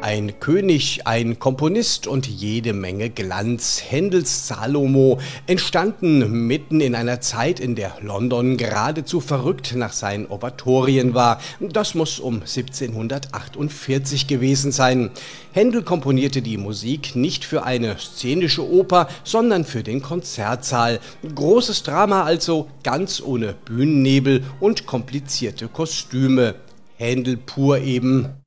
Ein König, ein Komponist und jede Menge Glanz. Händels Salomo, entstanden mitten in einer Zeit, in der London geradezu verrückt nach seinen Oratorien war. Das muss um 1748 gewesen sein. Händel komponierte die Musik nicht für eine szenische Oper, sondern für den Konzertsaal. Großes Drama also, ganz ohne Bühnennebel und komplizierte Kostüme. Händel pur eben.